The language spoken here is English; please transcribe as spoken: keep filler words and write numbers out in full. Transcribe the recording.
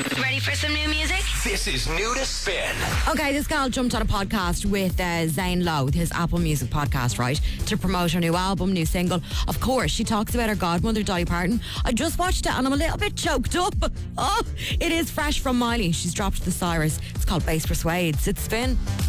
Ready for some new music? This is New to Spin. Okay, this gal jumped on a podcast with uh, Zane Lowe, with his Apple Music podcast, right, to promote her new album, new single. Of course, she talks about her godmother, Dolly Parton. I just watched it and I'm a little bit choked up. Oh, it is fresh from Miley. She's dropped the Cyrus. It's called Bass Persuades. It's Spin.